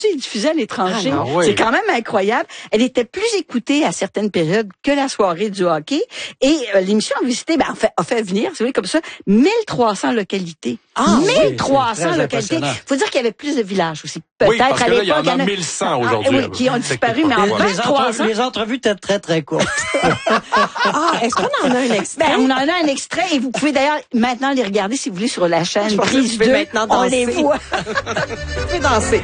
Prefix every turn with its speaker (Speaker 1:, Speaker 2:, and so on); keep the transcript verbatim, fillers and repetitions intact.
Speaker 1: est diffusée à l'étranger.
Speaker 2: Ah, oui.
Speaker 1: C'est quand même incroyable. Elle était plus écoutée à certaines périodes que la soirée du hockey. Et euh, l'émission a visité, ben, a, fait, a fait venir, c'est vrai, comme ça, mille trois cents localités.
Speaker 2: Ah,
Speaker 1: mille trois cents
Speaker 3: oui,
Speaker 1: localités. Faut dire qu'il y avait plus de villages aussi.
Speaker 2: Oui,
Speaker 1: Peut-être
Speaker 2: parce
Speaker 1: à
Speaker 2: que là,
Speaker 1: l'époque.
Speaker 2: il y en a mille cent aujourd'hui.
Speaker 1: Ah, oui, qui ont disparu, mais en
Speaker 3: Les, les,
Speaker 1: vingt-trois
Speaker 3: entre,
Speaker 1: ans.
Speaker 3: les entrevues étaient très, très courtes.
Speaker 4: Ah, est-ce qu'on en a un extrait?
Speaker 1: Ben, on en a un extrait et vous pouvez d'ailleurs maintenant les regarder si vous voulez sur la chaîne
Speaker 4: Je pense que
Speaker 1: Prise
Speaker 4: je vais
Speaker 1: deux.
Speaker 4: maintenant
Speaker 1: On
Speaker 4: danser.
Speaker 1: les voit.
Speaker 4: Je vais danser.